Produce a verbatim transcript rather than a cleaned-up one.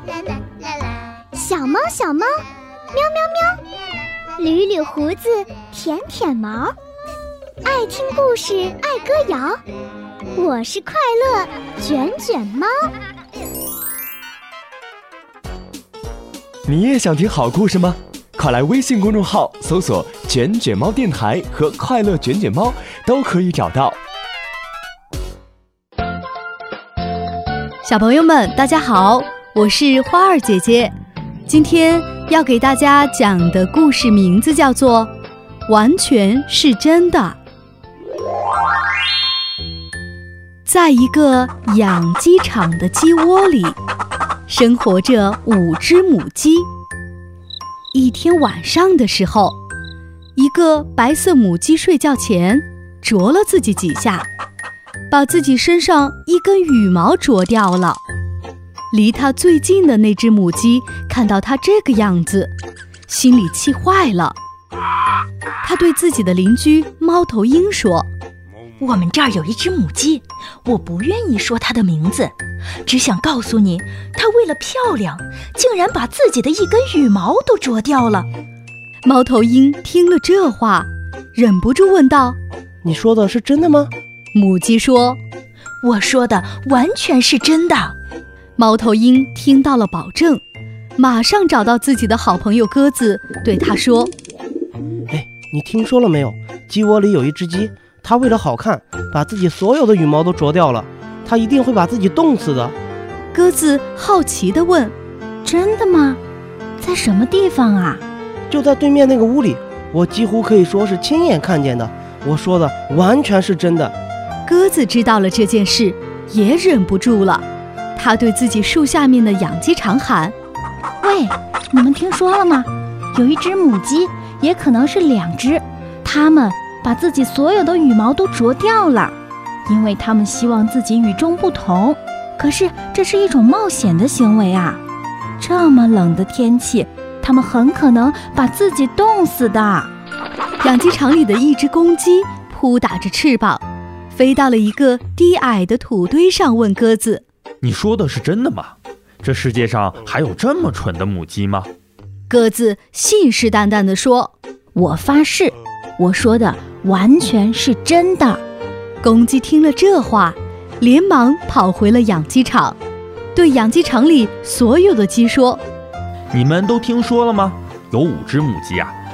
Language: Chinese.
小猫小猫，喵喵喵，捋捋胡子，舔舔毛，爱听故事，爱歌谣，我是快乐卷卷猫。 你也想听好故事吗？快来微信公众号搜索卷卷猫电台和快乐卷卷猫，都可以找到。 小朋友们大家好，我是花儿姐姐。今天要给大家讲的故事名字叫做完全是真的。在一个养鸡场的鸡窝里，生活着五只母鸡。一天晚上的时候，一个白色母鸡睡觉前啄了自己几下，把自己身上一根羽毛啄掉了。离它最近的那只母鸡看到它这个样子，心里气坏了。它对自己的邻居猫头鹰说： 我们这儿有一只母鸡，我不愿意说它的名字，只想告诉你，它为了漂亮，竟然把自己的一根羽毛都啄掉了。 猫头鹰听了这话，忍不住问道： 你说的是真的吗？ 母鸡说： 我说的完全是真的。 猫头鹰听到了保证，马上找到自己的好朋友鸽子，对他说： 哎，你听说了没有？鸡窝里有一只鸡，它为了好看，把自己所有的羽毛都啄掉了，它一定会把自己冻死的。 鸽子好奇地问： 真的吗？在什么地方啊？ 就在对面那个屋里，我几乎可以说是亲眼看见的，我说的完全是真的。 鸽子知道了这件事，也忍不住了，他对自己树下面的养鸡场喊： 喂，你们听说了吗？有一只母鸡，也可能是两只，它们把自己所有的羽毛都啄掉了，因为它们希望自己与众不同。可是这是一种冒险的行为啊！这么冷的天气，它们很可能把自己冻死的。 养鸡场里的一只公鸡扑打着翅膀，飞到了一个低矮的土堆上，问鸽子： 你说的是真的吗？这世界上还有这么蠢的母鸡吗？ 鸽子信誓旦旦地说： 我发誓，我说的完全是真的。 公鸡听了这话，连忙跑回了养鸡场，对养鸡场里所有的鸡说： 你们都听说了吗？有五只母鸡啊，